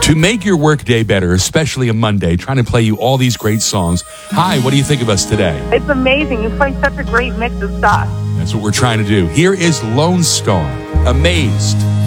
To make your workday better, especially a Monday, trying to play you all these great songs. Hi, what do you think of us today? It's amazing. You play such a great mix of stuff. That's what we're trying to do. Here is Lone Star, Amazed.